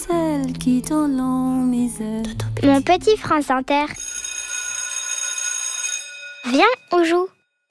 Celle qui dans misère. Mon petit France Inter. Viens, on joue.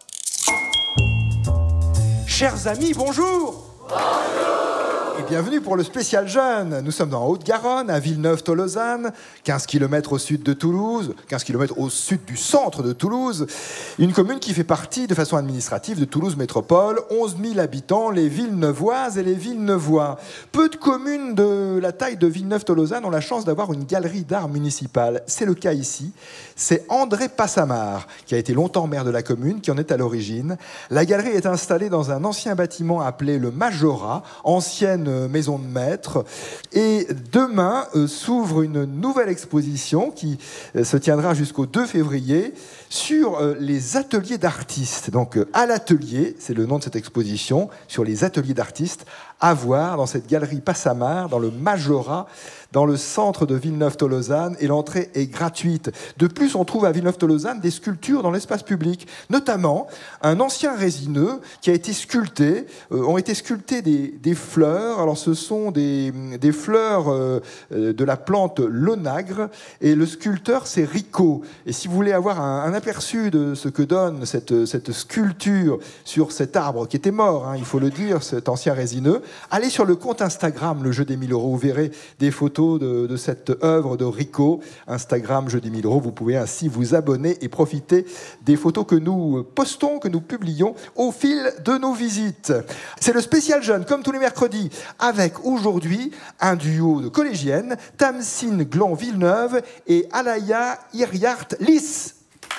Chers amis, bonjour. Et bienvenue pour le spécial jeune. Nous sommes en Haute-Garonne, à Villeneuve-Tolosane, 15 km au sud de Toulouse, 15 km au sud du centre de Toulouse, une commune qui fait partie de façon administrative de Toulouse Métropole, 11 000 habitants, les Villeneuvoises et les Villeneuvois. Peu de communes de la taille de Villeneuve-Tolosane ont la chance d'avoir une galerie d'art municipale. C'est le cas ici. C'est André Passamard, qui a été longtemps maire de la commune, qui en est à l'origine. La galerie est installée dans un ancien bâtiment appelé le Majorat, ancienne maison de maître. Et demain s'ouvre une nouvelle exposition qui se tiendra jusqu'au 2 février sur les ateliers d'artistes. Donc à l'atelier, c'est le nom de cette exposition, sur les ateliers d'artistes à voir dans cette galerie Passamard, dans le Majorat, dans le centre de Villeneuve-Tolosane, et l'entrée est gratuite. De plus, on trouve à Villeneuve-Tolosane des sculptures dans l'espace public, notamment un ancien résineux qui a été sculpté, ont été sculptées des fleurs. Alors ce sont des fleurs de la plante l'onagre, et le sculpteur c'est Rico. Et si vous voulez avoir un aperçu de ce que donne cette sculpture sur cet arbre qui était mort, hein, il faut le dire, cet ancien résineux, allez sur le compte Instagram Le Jeu des 1000 euros, vous verrez des photos de cette œuvre de Rico. Instagram Jeu des 1000 euros, vous pouvez ainsi vous abonner et profiter des photos que nous postons, que nous publions au fil de nos visites. C'est le spécial jeune, comme tous les mercredis, avec aujourd'hui un duo de collégiennes, Tamsine Glan-Villeneuve et Alaya Iriart-Lys.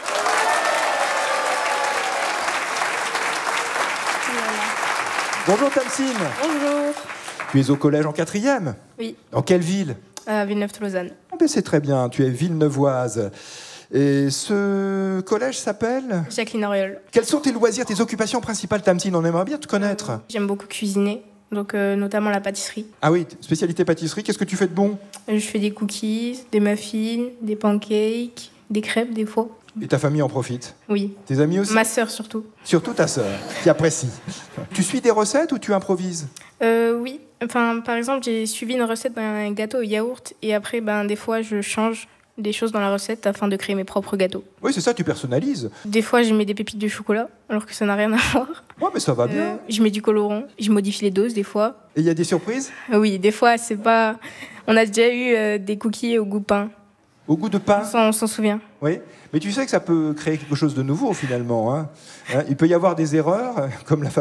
Bonjour Tamsine. Bonjour. Tu es au collège en 4e ? Oui. Dans quelle ville ? À Villeneuve-Tolosane. Ah ben c'est très bien, tu es villeneuvoise. Et ce collège s'appelle ? Jacqueline Auriol. Quels sont tes loisirs, tes occupations principales, Tamsine ? On aimerait bien te connaître. J'aime beaucoup cuisiner, donc notamment la pâtisserie. Ah oui, spécialité pâtisserie, qu'est-ce que tu fais de bon ? Je fais des cookies, des muffins, des pancakes, des crêpes des fois. Et ta famille en profite ? Oui. Tes amis aussi ? Ma sœur surtout. Surtout ta sœur, qui apprécie. Tu suis des recettes ou tu improvises ? Oui. Enfin, par exemple, j'ai suivi une recette d'un gâteau au yaourt et après, des fois, je change des choses dans la recette afin de créer mes propres gâteaux. Oui, c'est ça, tu personnalises. Des fois, je mets des pépites de chocolat alors que ça n'a rien à voir. Ouais, mais ça va bien. Je mets du colorant, je modifie les doses des fois. Et il y a des surprises ? Oui, des fois, c'est pas... On a déjà eu des cookies au goût pain. Au goût de pain ? On s'en souvient. Oui, mais tu sais que ça peut créer quelque chose de nouveau finalement, hein. Il peut y avoir des erreurs, comme la